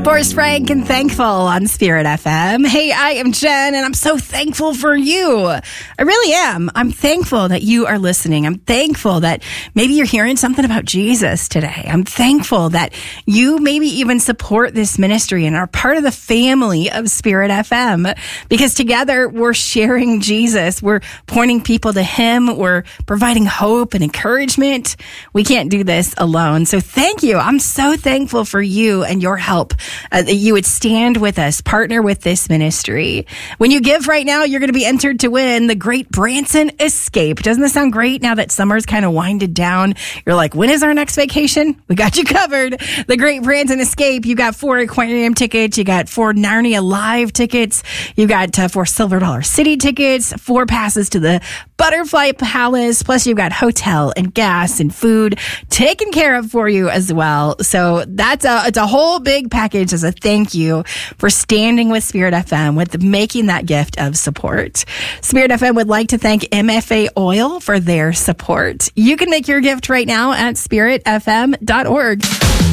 Forrest Frank and Thankful on Spirit FM. Hey, I am Jen, and I'm so thankful for you. I really am. I'm thankful that you are listening. I'm thankful that maybe you're hearing something about Jesus today. I'm thankful that you maybe even support this ministry and are part of the family of Spirit FM, because together we're sharing Jesus. We're pointing people to Him. We're providing hope and encouragement. We can't do this alone. So thank you. I'm so thankful for you and your help. That you would stand with us, partner with this ministry. When you give right now, you're going to be entered to win the Great Branson Escape. Doesn't this sound great now that summer's kind of winded down? You're like, when is our next vacation? We got you covered. The Great Branson Escape. You got 4 aquarium tickets. You got 4 Narnia Live tickets. You got 4 Silver Dollar City tickets, 4 passes to the Butterfly Palace. Plus you've got hotel and gas and food taken care of for you as well. So it's a whole big package as a thank you for standing with Spirit FM, with making that gift of support. Spirit FM would like to thank MFA Oil for their support. You can make your gift right now at spiritfm.org.